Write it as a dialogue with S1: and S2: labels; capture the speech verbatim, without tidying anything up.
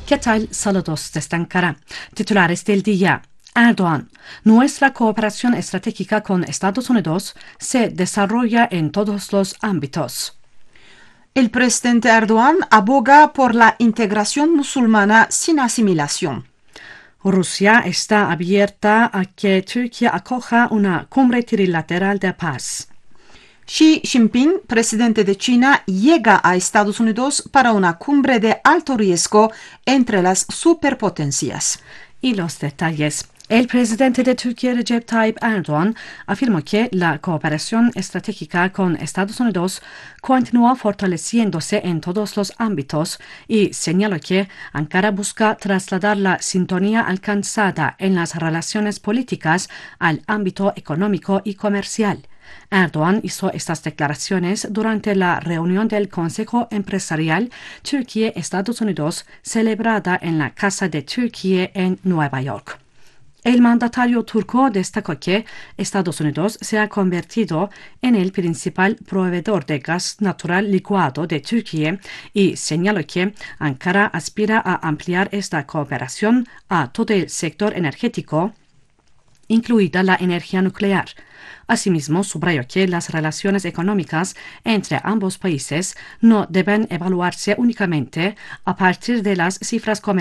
S1: ¿Qué tal? Saludos desde Ankara. Titulares del día. Erdoğan. Nuestra cooperación estratégica con Estados Unidos se desarrolla en todos los ámbitos.
S2: El presidente Erdoğan aboga por la integración musulmana sin asimilación.
S1: Rusia está abierta a que Turquía acoja una cumbre trilateral de paz.
S2: Xi Jinping, presidente de China, llega a Estados Unidos para una cumbre de alto riesgo entre las superpotencias.
S1: Y los detalles. El presidente de Turquía, Recep Tayyip Erdoğan, afirmó que la cooperación estratégica con Estados Unidos continúa fortaleciéndose en todos los ámbitos y señaló que Ankara busca trasladar la sintonía alcanzada en las relaciones políticas al ámbito económico y comercial. Erdoğan hizo estas declaraciones durante la reunión del Consejo Empresarial Turquía-Estados Unidos celebrada en la Casa de Turquía en Nueva York. El mandatario turco destacó que Estados Unidos se ha convertido en el principal proveedor de gas natural licuado de Turquía y señaló que Ankara aspira a ampliar esta cooperación a todo el sector energético, incluida la energía nuclear. Asimismo, subrayó que las relaciones económicas entre ambos países no deben evaluarse únicamente a partir de las cifras comerciales